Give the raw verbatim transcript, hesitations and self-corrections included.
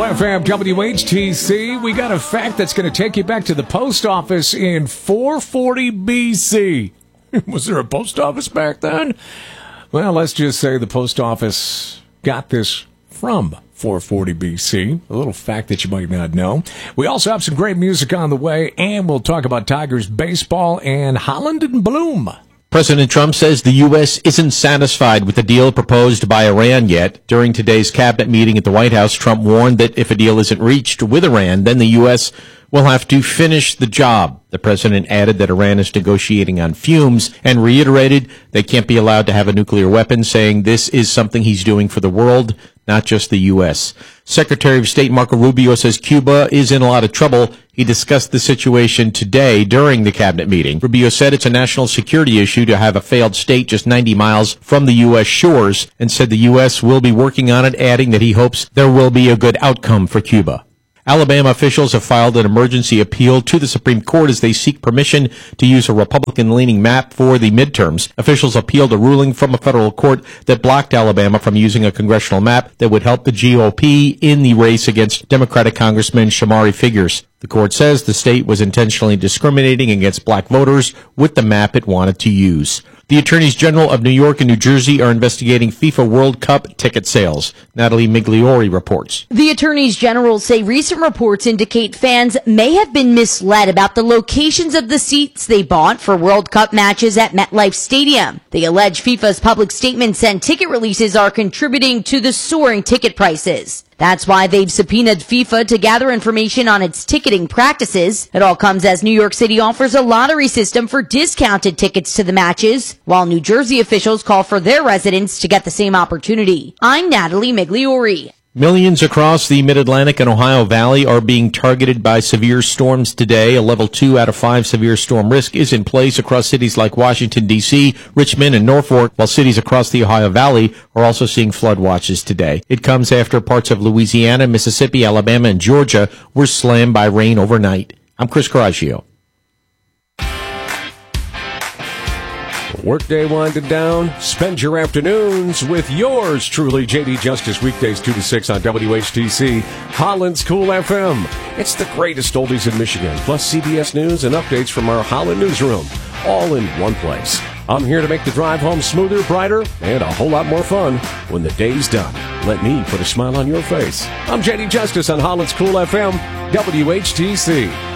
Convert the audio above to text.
F M, W H T C. We got a fact that's going to take you back to the post office in four forty B C. Was there a post office back then? Well, let's just say the post office got this from four forty B C. A little fact that you might not know. We also have some great music on the way, and we'll talk about Tigers baseball and Holland and Bloom. President Trump says the U S isn't satisfied with the deal proposed by Iran yet. During today's cabinet meeting at the White House, Trump warned that if a deal isn't reached with Iran, then the U S will have to finish the job. The president added that Iran is negotiating on fumes and reiterated they can't be allowed to have a nuclear weapon, saying this is something he's doing for the world, not just the U S. Secretary of State Marco Rubio says Cuba is in a lot of trouble. He discussed the situation today during the cabinet meeting. Rubio said it's a national security issue to have a failed state just ninety miles from the U S shores, and said the U S will be working on it, adding that he hopes there will be a good outcome for Cuba. Alabama officials have filed an emergency appeal to the Supreme Court as they seek permission to use a Republican-leaning map for the midterms. Officials appealed a ruling from a federal court that blocked Alabama from using a congressional map that would help the G O P in the race against Democratic Congressman Shamari Figures. The court says the state was intentionally discriminating against black voters with the map it wanted to use. The attorneys general of New York and New Jersey are investigating FIFA World Cup ticket sales. Natalie Migliori reports. The attorneys general say recent reports indicate fans may have been misled about the locations of the seats they bought for World Cup matches at MetLife Stadium. They allege FIFA's public statements and ticket releases are contributing to the soaring ticket prices. That's why they've subpoenaed FIFA to gather information on its ticketing practices. It all comes as New York City offers a lottery system for discounted tickets to the matches, while New Jersey officials call for their residents to get the same opportunity. I'm Natalie Migliori. Millions across the Mid-Atlantic and Ohio Valley are being targeted by severe storms today. A level two out of five severe storm risk is in place across cities like Washington, D C, Richmond, and Norfolk, while cities across the Ohio Valley are also seeing flood watches today. It comes after parts of Louisiana, Mississippi, Alabama, and Georgia were slammed by rain overnight. I'm Chris Coraggio. Workday winding down. Spend your afternoons with yours truly, J D Justice, weekdays two to six on W H T C, Holland's Cool F M. It's the greatest oldies in Michigan, plus C B S News and updates from our Holland newsroom, all in one place. I'm here to make the drive home smoother, brighter, and a whole lot more fun when the day's done. Let me put a smile on your face. I'm J D Justice on Holland's Cool F M, W H T C.